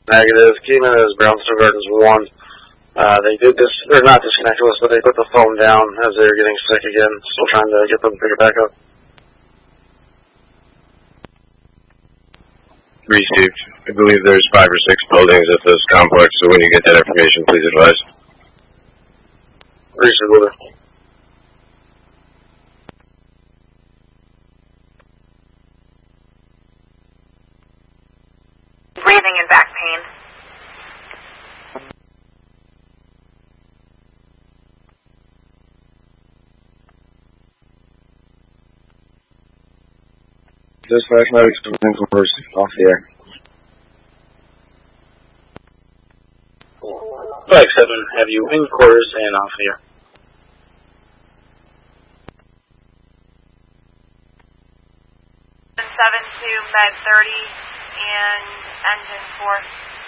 Negative. Keenan is Brownstone Gardens 1. They did this, or not disconnect us, but they put the phone down as they were getting sick again. Still trying to get them to pick it back up. Received. I believe there's 5 or 6 buildings at this complex, so when you get that information, please advise. Received, Wilder. Breathing and back pain. Dispatch medics coming in from first, off the air. 5-7, have you in quarters and off the air. 7-2, med 30, and engine 4.